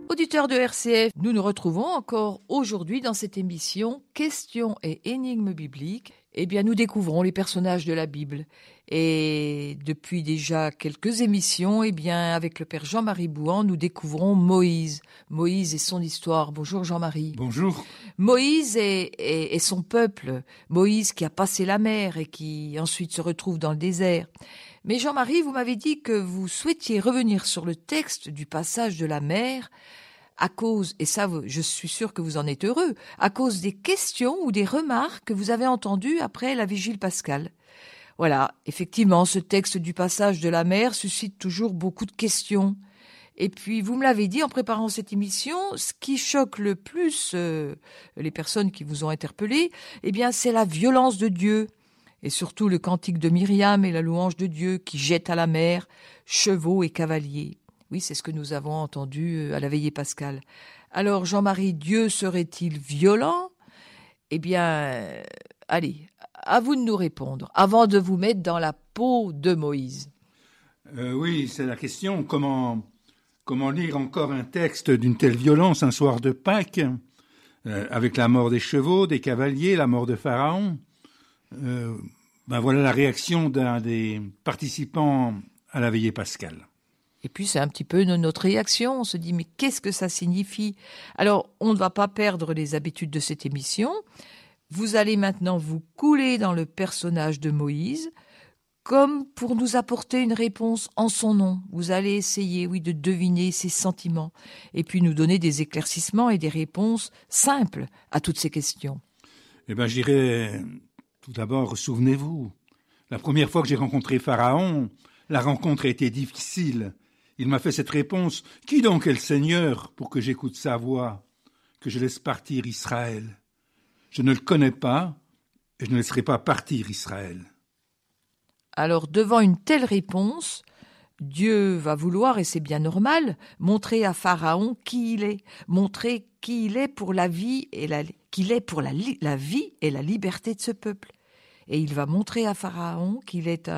Auditeurs de RCF, nous nous retrouvons encore aujourd'hui dans cette émission Questions et énigmes bibliques. Eh bien, nous découvrons les personnages de la Bible. Et depuis déjà quelques émissions, eh bien, avec le Père Jean-Marie Bouhan, nous découvrons Moïse. Moïse et son histoire. Bonjour Jean-Marie. Bonjour. Moïse et son peuple. Moïse qui a passé la mer et qui ensuite se retrouve dans le désert. Mais Jean-Marie, vous m'avez dit que vous souhaitiez revenir sur le texte du passage de la mer à cause, et ça je suis sûr que vous en êtes heureux, à cause des questions ou des remarques que vous avez entendues après la vigile pascale. Voilà, effectivement, ce texte du passage de la mer suscite toujours beaucoup de questions. Et puis, vous me l'avez dit en préparant cette émission, ce qui choque le plus les personnes qui vous ont interpellé, eh bien, c'est la violence de Dieu. Et surtout le cantique de Myriam et la louange de Dieu qui jette à la mer chevaux et cavaliers. Oui, c'est ce que nous avons entendu à la veillée pascale. Alors, Jean-Marie, Dieu serait-il violent ? Eh bien, allez, à vous de nous répondre, avant de vous mettre dans la peau de Moïse. Oui, c'est la question. Comment lire encore un texte d'une telle violence un soir de Pâques, avec la mort des chevaux, des cavaliers, la mort de Pharaon ? Voilà la réaction d'un des participants à la veillée pascale. Et puis c'est un petit peu notre réaction, on se dit mais qu'est-ce que ça signifie ? Alors on ne va pas perdre les habitudes de cette émission, vous allez maintenant vous couler dans le personnage de Moïse, comme pour nous apporter une réponse en son nom. Vous allez essayer, de deviner ses sentiments, et puis nous donner des éclaircissements et des réponses simples à toutes ces questions. Je dirais, tout d'abord, souvenez-vous, la première fois que j'ai rencontré Pharaon, la rencontre a été difficile. Il m'a fait cette réponse, « Qui donc est le Seigneur pour que j'écoute sa voix, que je laisse partir Israël ? Je ne le connais pas et je ne laisserai pas partir Israël. » Alors, devant une telle réponse, Dieu va vouloir, et c'est bien normal, montrer à Pharaon qui il est, montrer qui il est pour la vie et la vie et la liberté de ce peuple. Et il va montrer à Pharaon qu'il est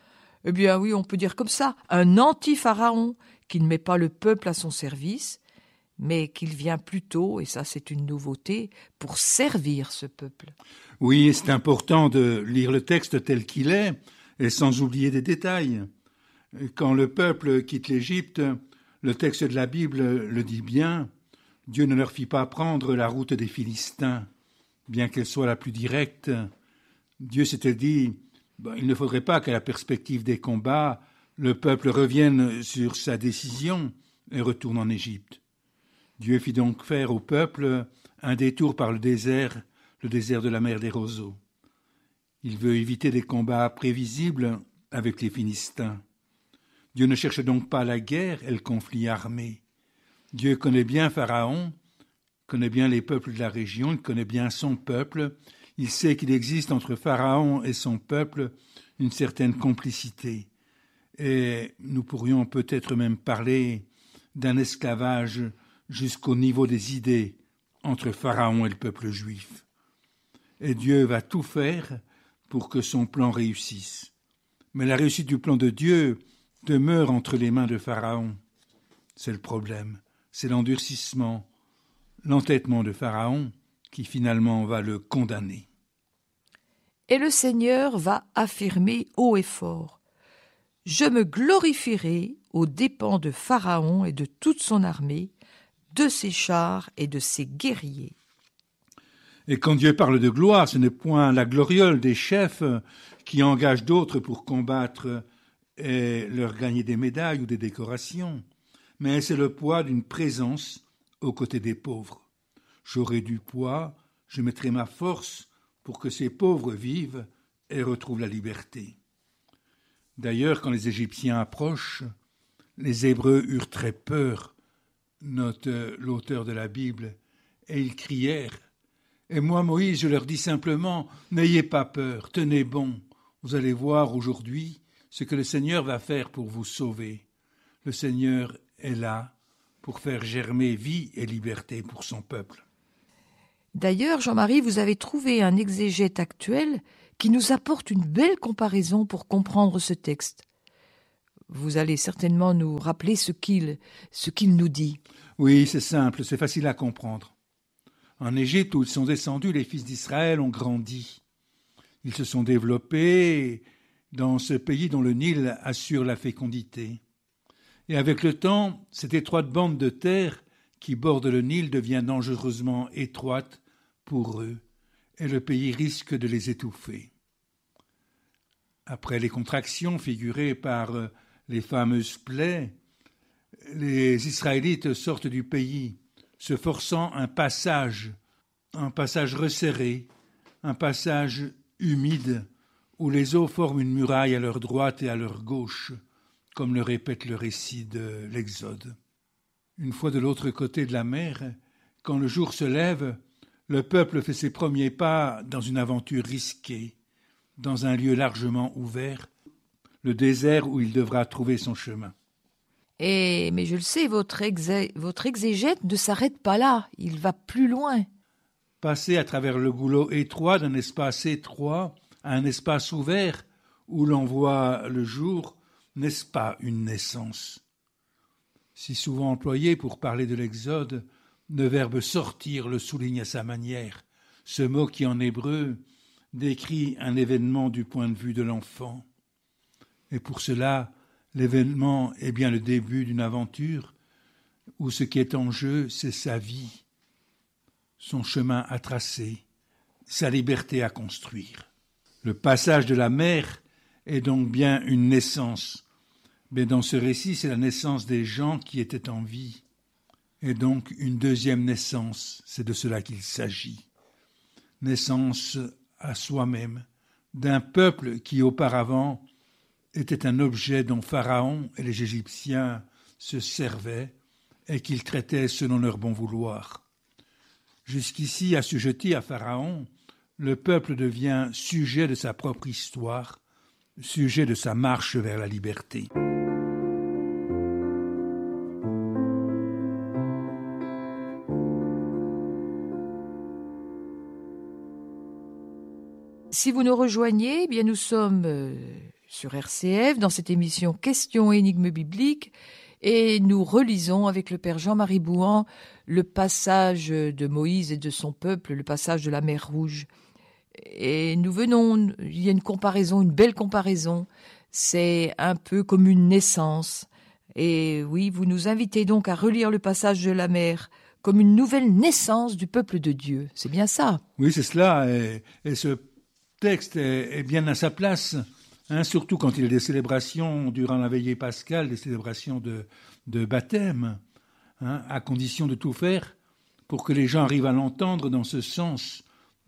on peut dire comme ça, un anti-Pharaon, qui ne met pas le peuple à son service, mais qu'il vient plutôt, et ça c'est une nouveauté, pour servir ce peuple. Oui, c'est important de lire le texte tel qu'il est, et sans oublier des détails. Quand le peuple quitte l'Égypte, le texte de la Bible le dit bien, Dieu ne leur fit pas prendre la route des Philistins, bien qu'elle soit la plus directe. Dieu s'était dit, il ne faudrait pas qu'à la perspective des combats, le peuple revienne sur sa décision et retourne en Égypte. Dieu fit donc faire au peuple un détour par le désert de la mer des roseaux. Il veut éviter des combats prévisibles avec les Philistins. Dieu ne cherche donc pas la guerre et le conflit armé. Dieu connaît bien Pharaon, connaît bien les peuples de la région, il connaît bien son peuple. Il sait qu'il existe entre Pharaon et son peuple une certaine complicité. Et nous pourrions peut-être même parler d'un esclavage jusqu'au niveau des idées entre Pharaon et le peuple juif. Et Dieu va tout faire pour que son plan réussisse. Mais la réussite du plan de Dieu demeure entre les mains de Pharaon. C'est le problème, c'est l'endurcissement, l'entêtement de Pharaon qui finalement va le condamner. Et le Seigneur va affirmer haut et fort, « Je me glorifierai aux dépens de Pharaon et de toute son armée, de ses chars et de ses guerriers. » Et quand Dieu parle de gloire, ce n'est point la gloriole des chefs qui engagent d'autres pour combattre et leur gagner des médailles ou des décorations, mais c'est le poids d'une présence aux côtés des pauvres. J'aurai du poids, je mettrai ma force pour que ces pauvres vivent et retrouvent la liberté. D'ailleurs, quand les Égyptiens approchent, les Hébreux eurent très peur, note l'auteur de la Bible, et ils crièrent. Et moi, Moïse, je leur dis simplement, n'ayez pas peur, tenez bon, vous allez voir aujourd'hui ce que le Seigneur va faire pour vous sauver. Le Seigneur est là pour faire germer vie et liberté pour son peuple. D'ailleurs, Jean-Marie, vous avez trouvé un exégète actuel qui nous apporte une belle comparaison pour comprendre ce texte. vous allez certainement nous rappeler ce qu'il nous dit. Oui, c'est simple, c'est facile à comprendre. En Égypte, où ils sont descendus, les fils d'Israël ont grandi. Ils se sont développés dans ce pays dont le Nil assure la fécondité. Et avec le temps, cette étroite bande de terre qui borde le Nil devient dangereusement étroite pour eux, et le pays risque de les étouffer. Après les contractions figurées par les fameuses plaies, les Israélites sortent du pays, se forçant un passage resserré, un passage humide, où les eaux forment une muraille à leur droite et à leur gauche, comme le répète le récit de l'Exode. Une fois de l'autre côté de la mer, quand le jour se lève, le peuple fait ses premiers pas dans une aventure risquée, dans un lieu largement ouvert, le désert où il devra trouver son chemin. Mais je le sais, votre exégète ne s'arrête pas là, il va plus loin. Passer à travers le goulot étroit d'un espace étroit à un espace ouvert où l'on voit le jour, n'est-ce pas une naissance? Si souvent employé pour parler de l'Exode, le verbe « sortir » le souligne à sa manière, ce mot qui en hébreu décrit un événement du point de vue de l'enfant. Et pour cela, l'événement est bien le début d'une aventure où ce qui est en jeu, c'est sa vie, son chemin à tracer, sa liberté à construire. Le passage de la mer est donc bien une naissance, mais dans ce récit, c'est la naissance des gens qui étaient en vie, et donc une deuxième naissance, c'est de cela qu'il s'agit. Naissance à soi-même, d'un peuple qui auparavant était un objet dont Pharaon et les Égyptiens se servaient et qu'ils traitaient selon leur bon vouloir. Jusqu'ici, assujetti à Pharaon, le peuple devient sujet de sa propre histoire, sujet de sa marche vers la liberté. Si vous nous rejoignez, eh bien nous sommes sur RCF dans cette émission Questions et énigmes bibliques et nous relisons avec le Père Jean-Marie Bouhan le passage de Moïse et de son peuple, le passage de la mer Rouge. Et il y a une comparaison, une belle comparaison, c'est un peu comme une naissance. Et oui, vous nous invitez donc à relire le passage de la mer comme une nouvelle naissance du peuple de Dieu. C'est bien ça? Oui, c'est cela, et ce texte est bien à sa place, surtout quand il y a des célébrations durant la veillée pascale, des célébrations de baptême, à condition de tout faire pour que les gens arrivent à l'entendre dans ce sens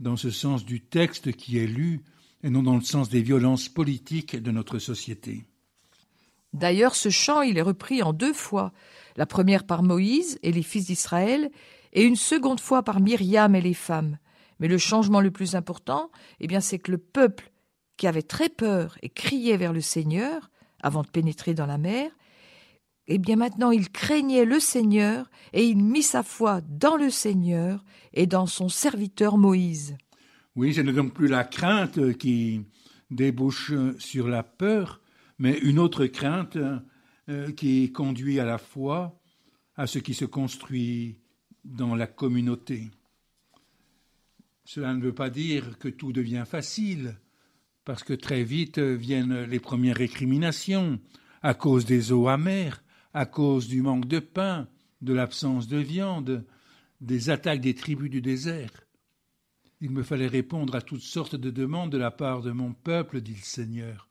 du texte qui est lu, et non dans le sens des violences politiques de notre société. D'ailleurs, ce chant, il est repris en 2 fois, la première par Moïse et les fils d'Israël, et une seconde fois par Myriam et les femmes. Mais le changement le plus important, c'est que le peuple, qui avait très peur et criait vers le Seigneur avant de pénétrer dans la mer, maintenant il craignait le Seigneur et il mit sa foi dans le Seigneur et dans son serviteur Moïse. Oui, ce n'est donc plus la crainte qui débouche sur la peur, mais une autre crainte qui conduit à la foi, à ce qui se construit dans la communauté. Cela ne veut pas dire que tout devient facile, parce que très vite viennent les premières récriminations, à cause des eaux amères, à cause du manque de pain, de l'absence de viande, des attaques des tribus du désert. Il me fallait répondre à toutes sortes de demandes de la part de mon peuple, dit le Seigneur,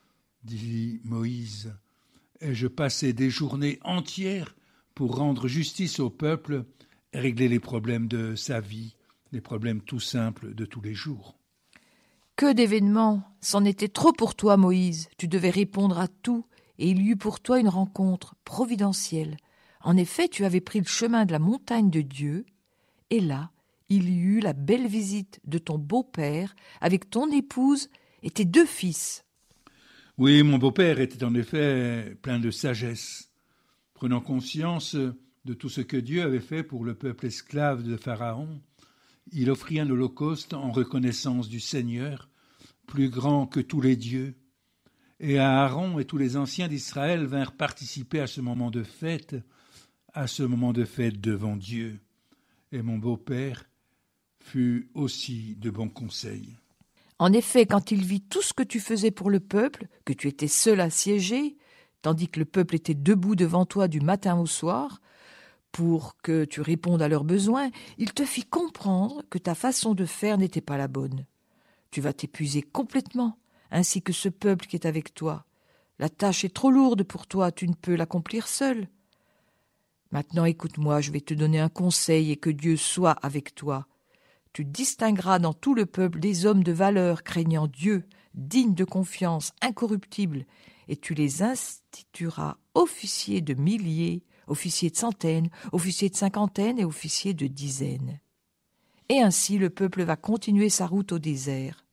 dit Moïse, et je passais des journées entières pour rendre justice au peuple et régler les problèmes de sa vie, les problèmes tout simples de tous les jours. Que d'événements! C'en était trop pour toi, Moïse. Tu devais répondre à tout, et il y eut pour toi une rencontre providentielle. En effet, tu avais pris le chemin de la montagne de Dieu, et là, il y eut la belle visite de ton beau-père avec ton épouse et tes 2 fils. Oui, mon beau-père était en effet plein de sagesse. Prenant conscience de tout ce que Dieu avait fait pour le peuple esclave de Pharaon, il offrit un holocauste en reconnaissance du Seigneur, plus grand que tous les dieux, Et Aaron et tous les anciens d'Israël vinrent participer à ce moment de fête devant Dieu. Et mon beau-père fut aussi de bons conseils. En effet, quand il vit tout ce que tu faisais pour le peuple, que tu étais seul assiégé, tandis que le peuple était debout devant toi du matin au soir, pour que tu répondes à leurs besoins, il te fit comprendre que ta façon de faire n'était pas la bonne. Tu vas t'épuiser complètement, ainsi que ce peuple qui est avec toi. La tâche est trop lourde pour toi, tu ne peux l'accomplir seul. Maintenant, écoute-moi, je vais te donner un conseil et que Dieu soit avec toi. Tu distingueras dans tout le peuple des hommes de valeur craignant Dieu, dignes de confiance, incorruptibles, et tu les institueras officiers de milliers, officiers de centaines, officiers de cinquantaines et officiers de dizaines. Et ainsi le peuple va continuer sa route au désert.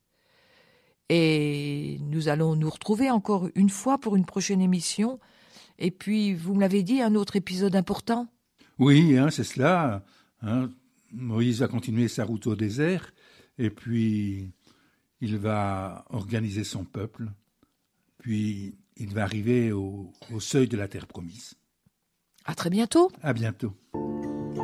Et nous allons nous retrouver encore une fois pour une prochaine émission. Et puis, vous me l'avez dit, un autre épisode important. Oui, c'est cela. Moïse va continuer sa route au désert et puis il va organiser son peuple. Puis il va arriver au seuil de la terre promise. À très bientôt. À bientôt.